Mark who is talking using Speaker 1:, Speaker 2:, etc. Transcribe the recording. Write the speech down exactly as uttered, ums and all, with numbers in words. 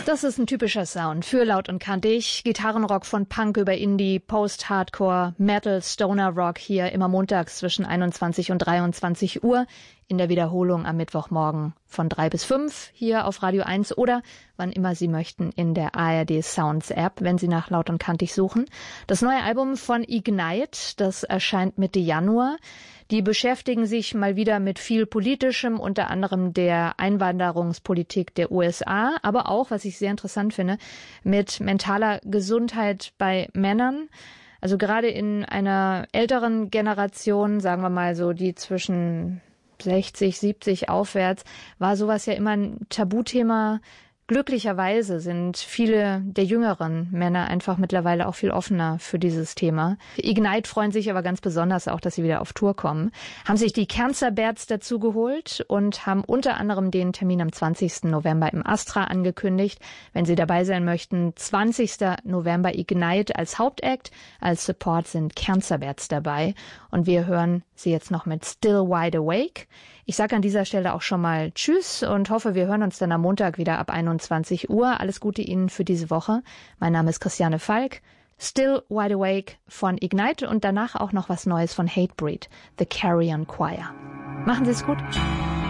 Speaker 1: Das ist ein typischer Sound für Laut und Kantig. Gitarrenrock von Punk über Indie, Post-Hardcore, Metal, Stoner Rock hier immer montags zwischen einundzwanzig und dreiundzwanzig Uhr. In der Wiederholung am Mittwochmorgen von drei bis fünf hier auf Radio eins oder wann immer Sie möchten in der A R D Sounds App, wenn Sie nach Laut und Kantig suchen. Das neue Album von Ignite, das erscheint Mitte Januar. Die beschäftigen sich mal wieder mit viel Politischem, unter anderem der Einwanderungspolitik der U S A, aber auch, was ich sehr interessant finde, mit mentaler Gesundheit bei Männern. Also gerade in einer älteren Generation, sagen wir mal so, die zwischen sechzig, siebzig aufwärts, war sowas ja immer ein Tabuthema. Glücklicherweise sind viele der jüngeren Männer einfach mittlerweile auch viel offener für dieses Thema. Ignite freuen sich aber ganz besonders auch, dass sie wieder auf Tour kommen. Haben sich die Cancer Bats dazu geholt und haben unter anderem den Termin am zwanzigsten November im Astra angekündigt. Wenn Sie dabei sein möchten, zwanzigsten November Ignite als Hauptakt. Als Support sind Cancer Bats dabei. Und wir hören sie jetzt noch mit Still Wide Awake. Ich sage an dieser Stelle auch schon mal Tschüss und hoffe, wir hören uns dann am Montag wieder ab einundzwanzig Uhr. Alles Gute Ihnen für diese Woche. Mein Name ist Christiane Falk. Still Wide Awake von Ignite und danach auch noch was Neues von Hatebreed, The Carrion Choir. Machen Sie es gut.